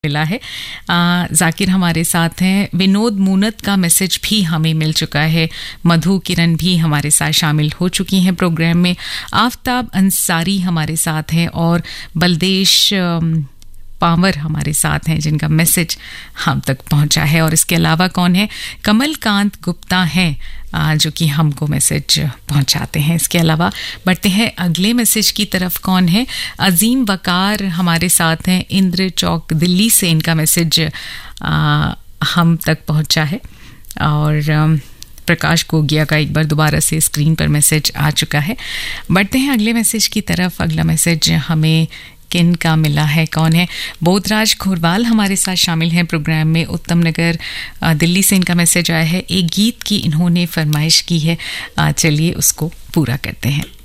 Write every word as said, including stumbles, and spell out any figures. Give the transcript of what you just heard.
मिला है। आ, जाकिर हमारे साथ हैं। विनोद मूनत का मैसेज भी हमें मिल चुका है। मधु किरण भी हमारे साथ शामिल हो चुकी हैं प्रोग्राम में। आफ्ताब अंसारी हमारे साथ हैं और बलदेश पावर हमारे साथ हैं जिनका मैसेज हम तक पहुंचा है। और इसके अलावा कौन है? कमलकांत गुप्ता हैं जो कि हमको मैसेज पहुंचाते हैं। इसके अलावा बढ़ते हैं अगले मैसेज की तरफ। कौन है? अजीम वकार हमारे साथ हैं। इंद्र चौक दिल्ली से इनका मैसेज आ, हम तक पहुंचा है। और प्रकाश गोगिया का एक बार दोबारा से स्क्रीन पर मैसेज आ चुका है। बढ़ते हैं अगले मैसेज की तरफ। अगला मैसेज हमें किन का मिला है? कौन है? बोधराज खोरवाल हमारे साथ शामिल हैं प्रोग्राम में। उत्तम नगर दिल्ली से इनका मैसेज आया है। एक गीत की इन्होंने फरमाइश की है, चलिए उसको पूरा करते हैं।